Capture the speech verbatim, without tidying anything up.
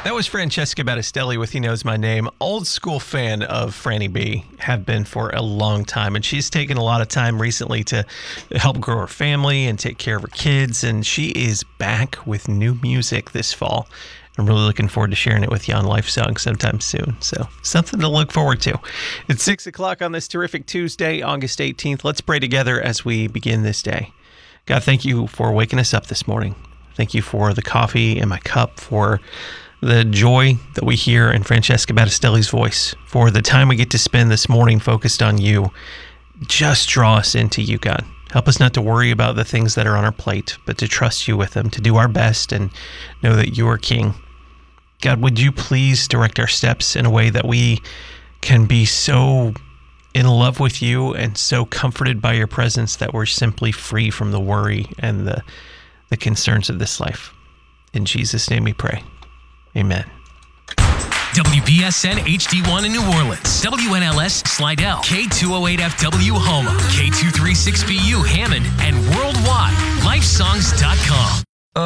That was Francesca Battistelli with He Knows My Name. Old school fan of Franny B, have been for a long time. And she's taken a lot of time recently to help grow her family and take care of her kids. And she is back with new music this fall. I'm really looking forward to sharing it with you on Life Song sometime soon. So something to look forward to. It's six o'clock on this terrific Tuesday, August eighteenth. Let's pray together as we begin this day. God, thank you for waking us up this morning. Thank you for the coffee in my cup, for the joy that we hear in Francesca Battistelli's voice, for the time we get to spend this morning focused on you. Just draw us into you, God. Help us not to worry about the things that are on our plate, but to trust you with them, to do our best and know that you are King. God, would you please direct our steps in a way that we can be so in love with you and so comforted by your presence that we're simply free from the worry and the, the concerns of this life. In Jesus' name we pray. Amen. W B S N H D one in New Orleans, W N L S Slidell, K two oh eight F W Houma, K two thirty-six B U Hammond, and worldwide, lifesongs dot com.